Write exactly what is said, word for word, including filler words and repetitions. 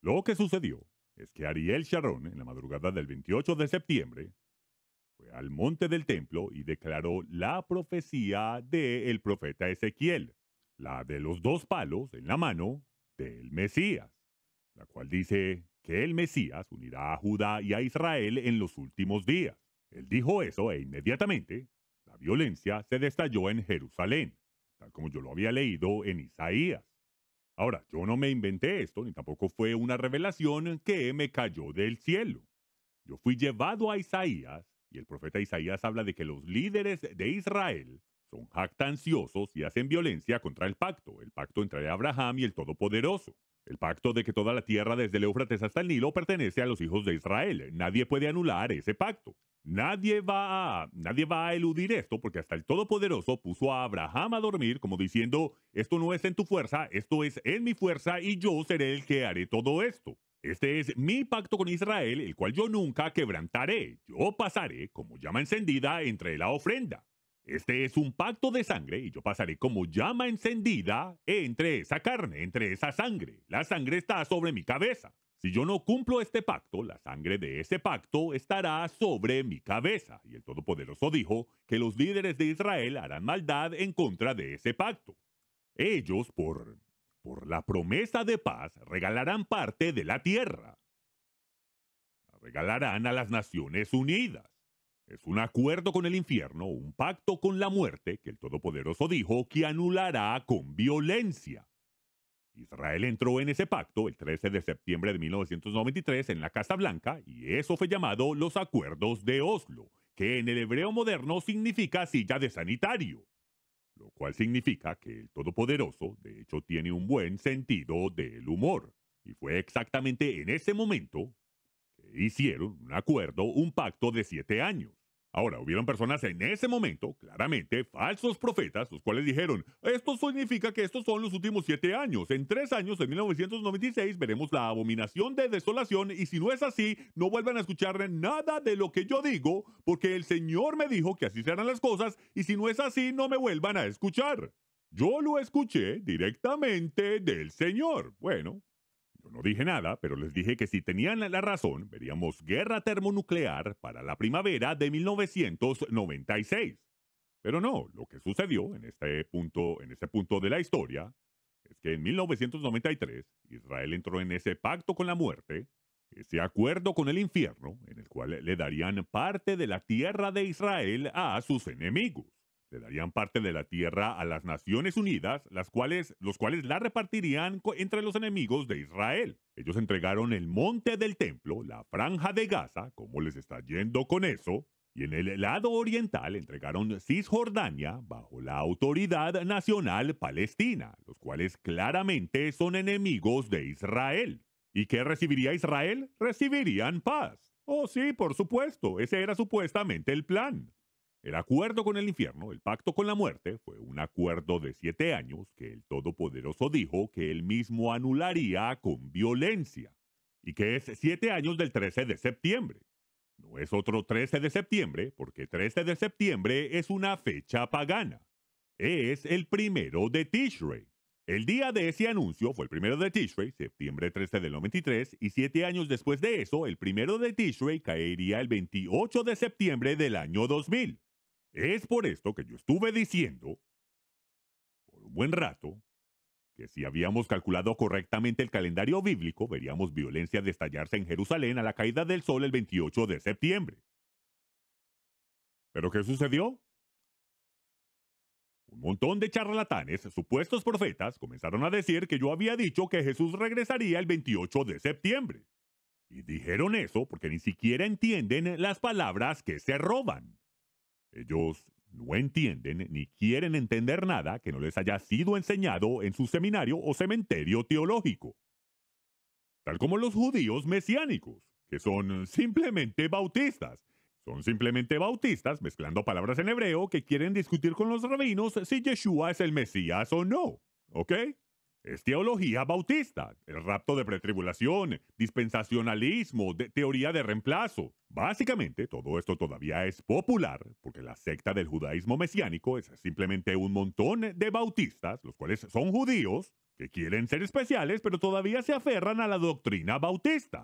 Lo que sucedió es que Ariel Sharon, en la madrugada del veintiocho de septiembre, fue al monte del templo y declaró la profecía del profeta Ezequiel, la de los dos palos en la mano del Mesías, la cual dice que el Mesías unirá a Judá y a Israel en los últimos días. Él dijo eso e inmediatamente la violencia se estalló en Jerusalén, tal como yo lo había leído en Isaías. Ahora, yo no me inventé esto, ni tampoco fue una revelación que me cayó del cielo. Yo fui llevado a Isaías, y el profeta Isaías habla de que los líderes de Israel son jactanciosos y hacen violencia contra el pacto, el pacto entre Abraham y el Todopoderoso. El pacto de que toda la tierra desde el Éufrates hasta el Nilo pertenece a los hijos de Israel. Nadie puede anular ese pacto. Nadie va a, nadie va a eludir esto porque hasta el Todopoderoso puso a Abraham a dormir como diciendo, esto no es en tu fuerza, esto es en mi fuerza y yo seré el que haré todo esto. Este es mi pacto con Israel, el cual yo nunca quebrantaré. Yo pasaré como llama encendida entre la ofrenda. Este es un pacto de sangre y yo pasaré como llama encendida entre esa carne, entre esa sangre. La sangre está sobre mi cabeza. Si yo no cumplo este pacto, la sangre de ese pacto estará sobre mi cabeza. Y el Todopoderoso dijo que los líderes de Israel harán maldad en contra de ese pacto. Ellos, por, por la promesa de paz, regalarán parte de la tierra. La regalarán a las Naciones Unidas. Es un acuerdo con el infierno, un pacto con la muerte que el Todopoderoso dijo que anulará con violencia. Israel entró en ese pacto el trece de septiembre de mil novecientos noventa y tres en la Casa Blanca y eso fue llamado los Acuerdos de Oslo, que en el hebreo moderno significa silla de sanitario, lo cual significa que el Todopoderoso de hecho tiene un buen sentido del humor. Y fue exactamente en ese momento hicieron un acuerdo, un pacto de siete años. Ahora, hubieron personas en ese momento, claramente, falsos profetas, los cuales dijeron, esto significa que estos son los últimos siete años. En tres años, en mil novecientos noventa y seis, veremos la abominación de desolación y si no es así, no vuelvan a escuchar nada de lo que yo digo, porque el Señor me dijo que así serán las cosas y si no es así, no me vuelvan a escuchar. Yo lo escuché directamente del Señor. Bueno, yo no dije nada, pero les dije que si tenían la razón, veríamos guerra termonuclear para la primavera de mil novecientos noventa y seis. Pero no, lo que sucedió en este punto, en ese punto de la historia es que en mil novecientos noventa y tres Israel entró en ese pacto con la muerte, ese acuerdo con el infierno, en el cual le darían parte de la tierra de Israel a sus enemigos. Le darían parte de la tierra a las Naciones Unidas, las cuales, los cuales la repartirían entre los enemigos de Israel. Ellos entregaron el monte del templo, la franja de Gaza, ¿cómo les está yendo con eso? Y en el lado oriental entregaron Cisjordania bajo la Autoridad Nacional Palestina, los cuales claramente son enemigos de Israel. ¿Y qué recibiría Israel? Recibirían paz. Oh sí, por supuesto, ese era supuestamente el plan. El acuerdo con el infierno, el pacto con la muerte, fue un acuerdo de siete años que el Todopoderoso dijo que él mismo anularía con violencia. Y que es siete años del trece de septiembre. No es otro trece de septiembre, porque trece de septiembre es una fecha pagana. Es el primero de Tishrei. El día de ese anuncio fue el primero de Tishrei, septiembre trece del noventa y tres, y siete años después de eso, el primero de Tishrei caería el veintiocho de septiembre del año dos mil. Es por esto que yo estuve diciendo, por un buen rato, que si habíamos calculado correctamente el calendario bíblico, veríamos violencia destallarse en Jerusalén a la caída del sol el veintiocho de septiembre. ¿Pero qué sucedió? Un montón de charlatanes, supuestos profetas, comenzaron a decir que yo había dicho que Jesús regresaría el veintiocho de septiembre. Y dijeron eso porque ni siquiera entienden las palabras que se roban. Ellos no entienden ni quieren entender nada que no les haya sido enseñado en su seminario o cementerio teológico. Tal como los judíos mesiánicos, que son simplemente bautistas. Son simplemente bautistas mezclando palabras en hebreo que quieren discutir con los rabinos si Yeshua es el Mesías o no. ¿Ok? Es teología bautista, el rapto de pretribulación, dispensacionalismo, de teoría de reemplazo. Básicamente, todo esto todavía es popular porque la secta del judaísmo mesiánico es simplemente un montón de bautistas, los cuales son judíos, que quieren ser especiales pero todavía se aferran a la doctrina bautista.